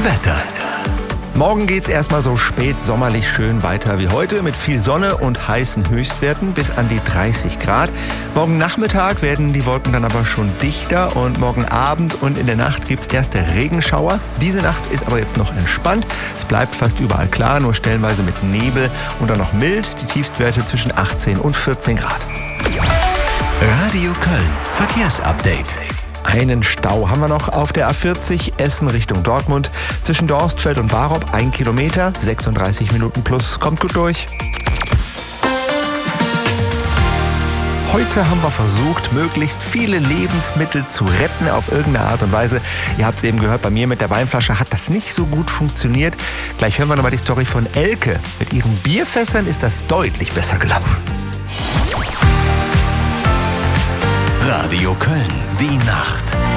Wetter. Morgen geht's erstmal so spät sommerlich schön weiter wie heute mit viel Sonne und heißen Höchstwerten bis an die 30 Grad. Morgen Nachmittag werden die Wolken dann aber schon dichter und morgen Abend und in der Nacht gibt's erste Regenschauer. Diese Nacht ist aber jetzt noch entspannt. Es bleibt fast überall klar, nur stellenweise mit Nebel und dann noch mild. Die Tiefstwerte zwischen 18 und 14 Grad. Radio Köln. Verkehrsupdate. Einen Stau haben wir noch auf der A40 Essen Richtung Dortmund. Zwischen Dorstfeld und Barop 1 Kilometer, 36 Minuten plus. Kommt gut durch. Heute haben wir versucht, möglichst viele Lebensmittel zu retten auf irgendeine Art und Weise. Ihr habt es eben gehört, bei mir mit der Weinflasche hat das nicht so gut funktioniert. Gleich hören wir nochmal die Story von Elke. Mit ihren Bierfässern ist das deutlich besser gelaufen. Radio Köln. Die Nacht.